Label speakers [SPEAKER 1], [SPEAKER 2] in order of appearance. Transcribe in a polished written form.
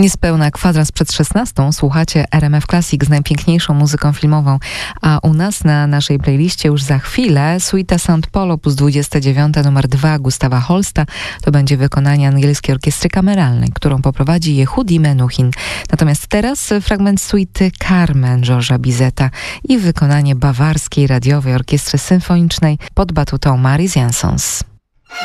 [SPEAKER 1] Niespełna kwadrans przed 16 słuchacie RMF Classic z najpiękniejszą muzyką filmową, a u nas na naszej playliście już za chwilę Suita St. Paul op. 29 numer 2 Gustawa Holsta. To będzie wykonanie angielskiej orkiestry kameralnej, którą poprowadzi Yehudi Menuhin. Natomiast teraz fragment suity Carmen Georgesa Bizeta i wykonanie bawarskiej radiowej orkiestry symfonicznej pod batutą Maris Jansons.